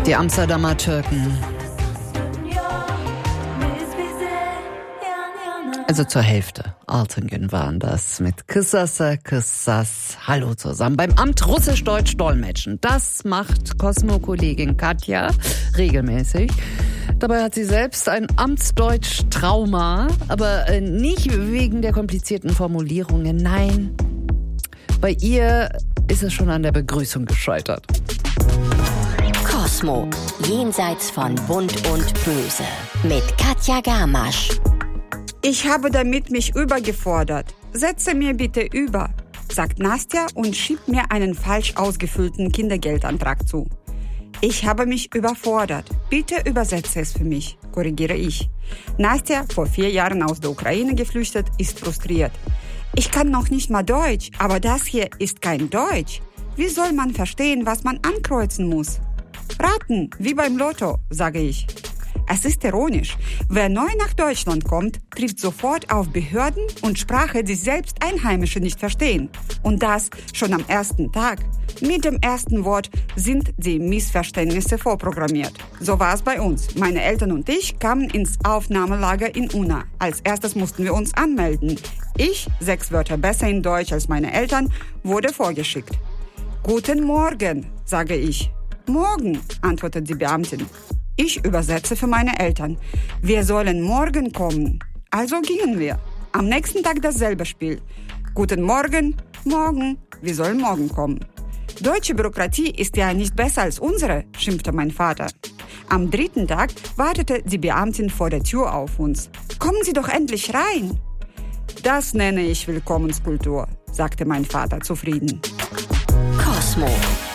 Die Amsterdamer Türken. Also zur Hälfte. Altingen waren das mit Kıssası Kıssas. Hallo zusammen beim Amt Russisch-Deutsch dolmetschen. Das macht Cosmo-Kollegin Katja regelmäßig. Dabei hat sie selbst ein Amtsdeutsch-Trauma, aber nicht wegen der komplizierten Formulierungen. Nein, bei ihr ist es schon an der Begrüßung gescheitert. Cosmo, jenseits von Bunt und Böse mit Katja Gamasch. Ich habe damit mich übergefordert. Setze mir bitte über, sagt Nastja und schiebt mir einen falsch ausgefüllten Kindergeldantrag zu. Ich habe mich überfordert. Bitte übersetze es für mich, korrigiere ich. Nastja, vor 4 Jahren aus der Ukraine geflüchtet, ist frustriert. Ich kann noch nicht mal Deutsch, aber das hier ist kein Deutsch. Wie soll man verstehen, was man ankreuzen muss? Raten, wie beim Lotto, sage ich. Es ist ironisch. Wer neu nach Deutschland kommt, trifft sofort auf Behörden und Sprache, die selbst Einheimische nicht verstehen. Und das schon am ersten Tag. Mit dem ersten Wort sind die Missverständnisse vorprogrammiert. So war es bei uns. Meine Eltern und ich kamen ins Aufnahmelager in Unna. Als erstes mussten wir uns anmelden. Ich, 6 Wörter besser in Deutsch als meine Eltern, wurde vorgeschickt. Guten Morgen, sage ich. Morgen, antwortet die Beamtin. Ich übersetze für meine Eltern. Wir sollen morgen kommen. Also gingen wir. Am nächsten Tag dasselbe Spiel. Guten Morgen, morgen, wir sollen morgen kommen. Deutsche Bürokratie ist ja nicht besser als unsere, schimpfte mein Vater. Am 3. Tag wartete die Beamtin vor der Tür auf uns. Kommen Sie doch endlich rein. Das nenne ich Willkommenskultur, sagte mein Vater zufrieden. Cosmo.